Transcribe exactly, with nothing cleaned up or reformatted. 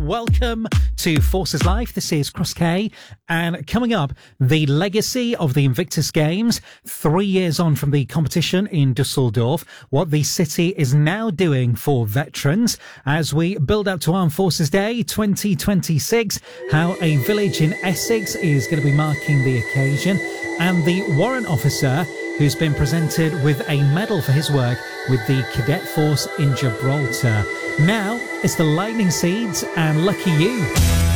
welcome to Forces Life. This is Cross K, and coming up, the legacy of the Invictus Games, three years on from the competition in Dusseldorf, what the city is now doing for veterans as we build up to Armed Forces Day twenty twenty-six, how a village in Essex is going to be marking the occasion, and the warrant officer who's been presented with a medal for his work with the Cadet Force in Gibraltar. Now, it's the Lightning Seeds and Lucky You.